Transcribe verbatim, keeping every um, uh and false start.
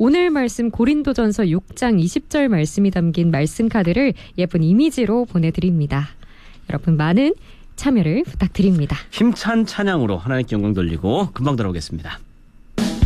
오늘 말씀 고린도전서 육 장 이십 절 말씀이 담긴 말씀 카드를 예쁜 이미지로 보내드립니다. 여러분 많은 참여를 부탁드립니다. 힘찬 찬양으로 하나님께 영광 돌리고 금방 돌아오겠습니다.